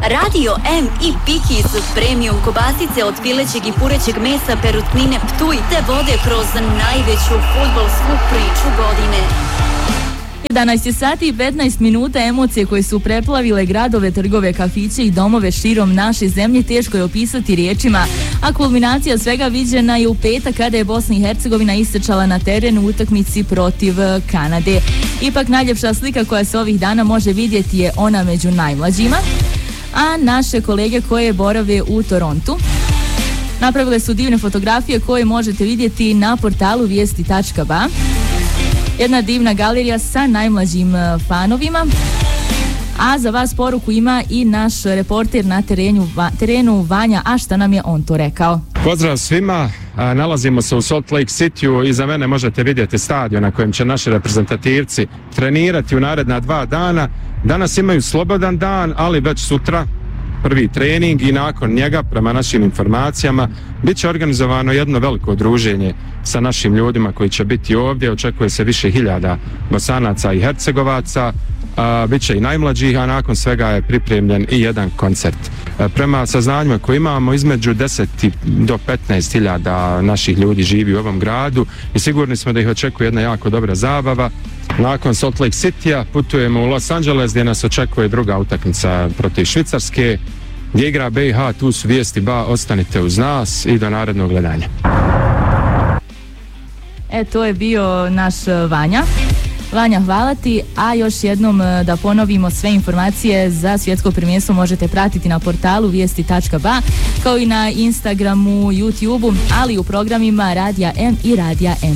Radio M i Piki su premium kobasice od pilećeg i purećeg mesa Perutnine Ptuj te vode kroz najveću fudbalsku priču godine. 11 sati i 15 minuta. Emocije koje su preplavile gradove, trgove, kafiće i domove širom naše zemlje teško je opisati riječima, a kulminacija svega viđena je u petak kada je Bosna i Hercegovina isječala na terenu u utakmici protiv Kanade. Ipak najljepša slika koja se ovih dana može vidjeti je ona među najmlađima, a naše kolege koje borave u Torontu napravile su divne fotografije koje možete vidjeti na portalu vijesti.ba. Jedna divna galerija sa najmlađim fanovima. A za vas poruku ima i naš reporter na terenu Vanja, a šta nam je on to rekao? Pozdrav svima, nalazimo se u Salt Lake Cityu. Iza mene možete vidjeti stadion na kojem će naši reprezentativci trenirati u naredna 2 dana. Danas imaju slobodan dan, ali već sutra prvi trening i nakon njega, prema našim informacijama, bit će organizovano jedno veliko druženje sa našim ljudima koji će biti ovdje. Očekuje se više hiljada Bosanaca i Hercegovaca, bit će i najmlađih, a nakon svega je pripremljen i jedan koncert. Prema saznanjima koje imamo, između 10 do 15 hiljada naših ljudi živi u ovom gradu i sigurni smo da ih očekuje jedna jako dobra zabava. Nakon Salt Lake Citya putujemo u Los Angeles gdje nas očekuje druga utakmica protiv Švicarske gdje igra BiH. Tu su vijesti ba, ostanite uz nas i do narednog gledanja. To je bio naš Vanja. Vanja, hvala ti, a još jednom da ponovimo, sve informacije za svjetsko prvenstvo možete pratiti na portalu vijesti.ba, kao i na Instagramu, YouTubeu, ali i u programima Radija M i Radija M+.